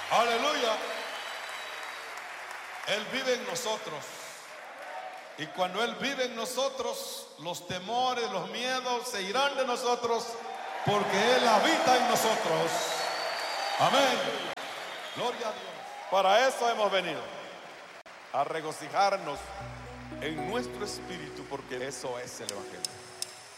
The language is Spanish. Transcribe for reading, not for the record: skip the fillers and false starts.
Aleluya. Él vive en nosotros. Y cuando Él vive en nosotros, los temores, los miedos se irán de nosotros, porque Él habita en nosotros. Amén. Gloria a Dios. Para eso hemos venido, a regocijarnos en nuestro espíritu, porque eso es el Evangelio.